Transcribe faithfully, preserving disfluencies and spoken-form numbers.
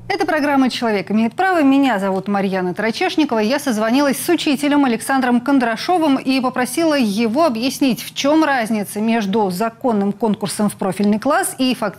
Это программа «Человек имеет право». Меня зовут Марьяна Тарачешникова. Я созвонилась с учителем Александром Кондрашовым и попросила его объяснить, в чем разница между законным конкурсом в профильный класс и фактически